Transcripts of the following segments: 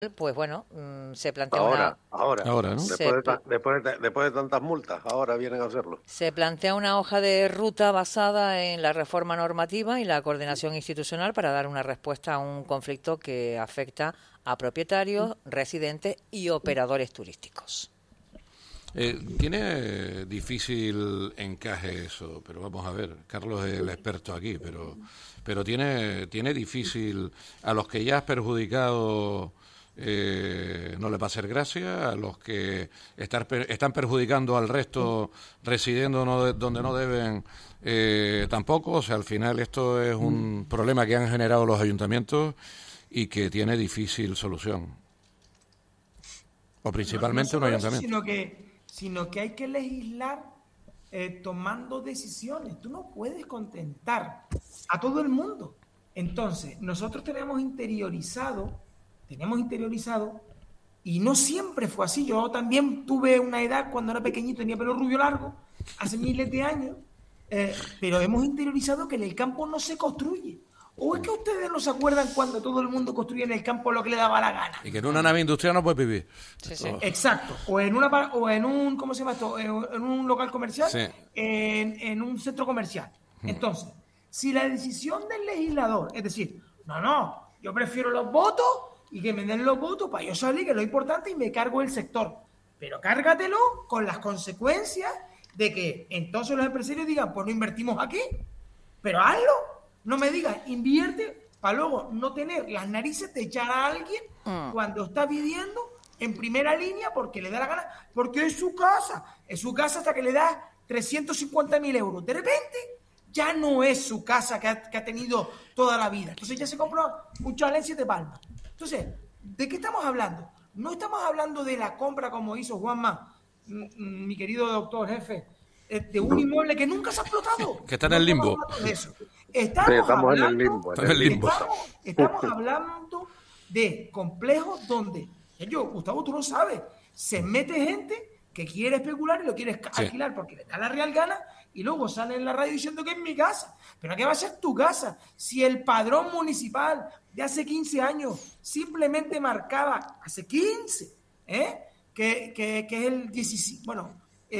pues bueno, se plantea una... Ahora, ¿no? Se, Después de tantas multas, ahora vienen a hacerlo. se plantea una hoja de ruta basada en la reforma normativa y la coordinación institucional para dar una respuesta a un conflicto que afecta a propietarios, residentes y operadores turísticos. Tiene difícil encaje eso, pero vamos a ver, Carlos es el experto aquí, pero tiene difícil a los que ya has perjudicado. No le va a hacer gracia, a los que están perjudicando al resto residiendo donde no deben, tampoco. O sea, al final esto es un problema que han generado los ayuntamientos y que tiene difícil solución, o principalmente un ayuntamiento. Sino que hay que legislar tomando decisiones. Tú no puedes contentar a todo el mundo. Entonces, nosotros tenemos interiorizado, y no siempre fue así. Yo también tuve una edad cuando era pequeñito, tenía pelo rubio largo, hace miles de años, pero hemos interiorizado que en el campo no se construye. ¿O es que ustedes no se acuerdan cuando todo el mundo construía en el campo lo que le daba la gana? Y que en una nave industrial no puedes vivir. Sí, sí. Exacto. O en un ¿cómo se llama esto? En un local comercial, Sí. en un centro comercial. Entonces, si la decisión del legislador es decir, no, yo prefiero los votos y que me den los votos para yo salir, que es lo importante, y me cargo el sector. Pero cárgatelo con las consecuencias de que entonces los empresarios digan, pues no invertimos aquí, pero hazlo. No me digas, invierte para luego no tener las narices de echar a alguien cuando está viviendo en primera línea porque le da la gana, porque es su casa hasta que le da 350.000 euros. De repente ya no es su casa que ha tenido toda la vida. Entonces ya se compró un chalet en Siete Palmas. Entonces, ¿de qué estamos hablando? No estamos hablando de la compra como hizo Juanma, mi querido doctor jefe, de un inmueble que nunca se ha explotado. Que está en el limbo. Estamos en el limbo. Estamos hablando de complejos donde, Gustavo, tú lo sabes, se mete gente que quiere especular y lo quiere alquilar porque le da la real gana y luego sale en la radio diciendo que es mi casa. ¿Pero qué va a ser tu casa? Si el padrón municipal de hace 15 años simplemente marcaba, hace 15, que es el 17, bueno,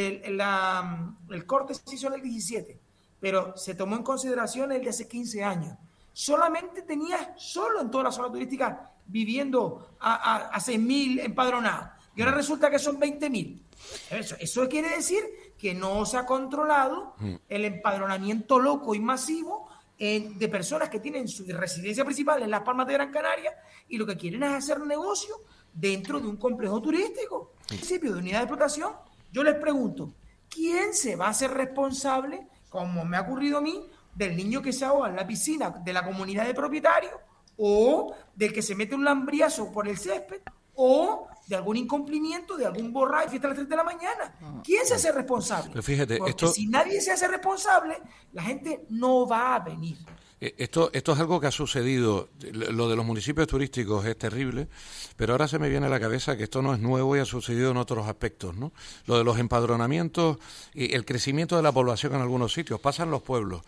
el corte se hizo en el 17, pero se tomó en consideración el de hace 15 años. Solamente tenías solo en toda la zona turística viviendo a 6.000 empadronados. Y ahora resulta que son 20.000. Eso quiere decir que no se ha controlado el empadronamiento loco y masivo de personas que tienen su residencia principal en Las Palmas de Gran Canaria y lo que quieren es hacer negocio dentro de un complejo turístico. En principio de unidad de explotación, yo les pregunto, ¿quién se va a hacer responsable, como me ha ocurrido a mí, del niño que se ahoga en la piscina de la comunidad de propietarios, o del que se mete un lambriazo por el césped, o de algún incumplimiento de algún borracho fiesta a las 3 de la mañana? ¿Quién se hace responsable? Pero fíjate, porque si nadie se hace responsable, la gente no va a venir. Esto es algo que ha sucedido. Lo de los municipios turísticos es terrible, pero ahora se me viene a la cabeza que esto no es nuevo y ha sucedido en otros aspectos, ¿no? Lo de los empadronamientos y el crecimiento de la población en algunos sitios. Pasa en los pueblos.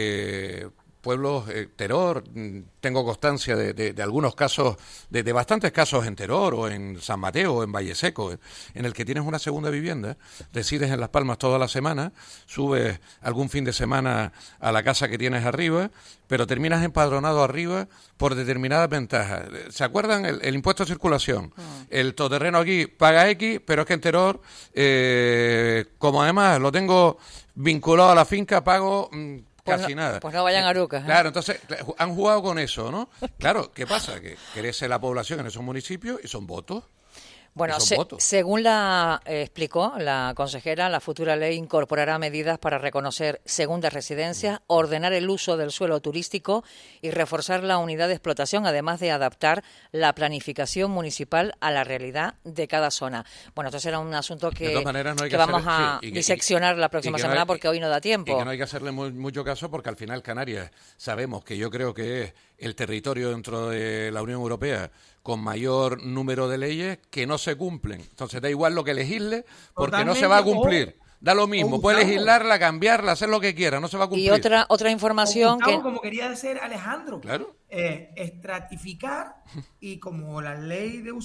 Teror, tengo constancia de algunos casos, de bastantes casos en Teror o en San Mateo o en Valle Seco, en el que tienes una segunda vivienda, resides en Las Palmas toda la semana, subes algún fin de semana a la casa que tienes arriba, pero terminas empadronado arriba por determinadas ventajas. ¿Se acuerdan? El impuesto de circulación. El todoterreno aquí paga X, pero es que en Teror, como además lo tengo vinculado a la finca, pago... casi nada. Pues no vayan a Arucas. Claro, entonces han jugado con eso, ¿no? Claro, ¿qué pasa? Que crece la población en esos municipios y son votos. Bueno, según la explicó la consejera, la futura ley incorporará medidas para reconocer segundas residencias, ordenar el uso del suelo turístico y reforzar la unidad de explotación, además de adaptar la planificación municipal a la realidad de cada zona. Bueno, entonces era un asunto que vamos a diseccionar la próxima semana porque hoy no da tiempo. Y que no hay que hacerle mucho caso porque al final Canarias sabemos que yo creo que es el territorio dentro de la Unión Europea con mayor número de leyes que no se cumplen. Entonces da igual lo que legisle porque no se va a cumplir. Da lo mismo, puede legislarla, cambiarla, hacer lo que quiera, no se va a cumplir. Y otra información Gustavo, como quería hacer Alejandro, claro, estratificar, y como la ley de uso